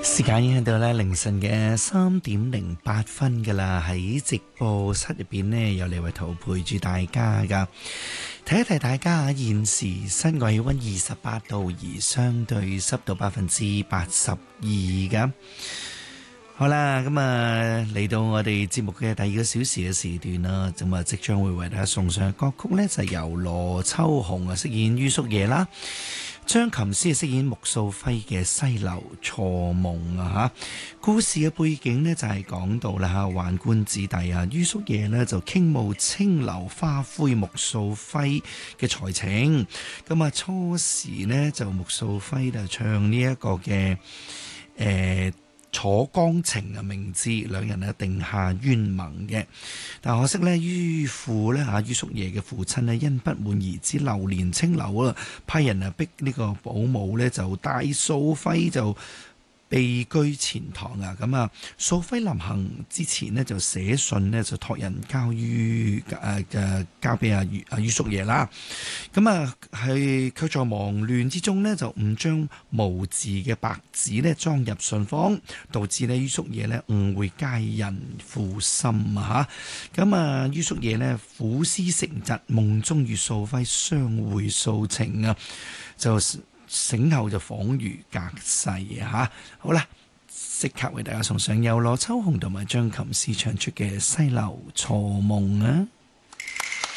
時間已經到咧凌晨嘅3:08噶啦，喺直播室入邊呢，有李慧圖陪住大家噶。提一提大家啊，現時室外氣溫28度，而相對濕度82%噶。好啦，咁啊嚟到我哋節目嘅第2個小時嘅時段啦，咁啊即將會為大家送上嘅歌曲呢，就係由羅秋紅啊飾演于叔爺啦，張琴師飾演穆素輝嘅《西樓錯夢》啊吓。故事嘅背景呢，就係講到啦吓，宦官子弟啊，于叔爺呢就傾慕青樓花魁穆素輝嘅才情。咁啊初時呢，就穆素輝就唱呢一個嘅楚江情啊，明知兩人啊定下冤盟嘅，但可惜呢，于父呢于叔爺嘅父親呢，因不滿兒子流連青樓啊，派人啊逼呢個保姆呢，就帶素輝就避居錢塘啊。咁啊素輝臨行之前呢，就寫信呢，就託人交俾于叔爺啦。咁啊係卻在忙亂之中呢，就誤將無字嘅白紙呢裝入信封，導致呢于叔爺呢誤會佳人負心啊吓。咁啊于叔爺呢苦思成疾，夢中與素輝相會訴情啊，就醒後就恍如隔世啊吓。好啦，即刻為大家送上由羅秋紅同埋張琴師唱出嘅《西樓錯夢》啊。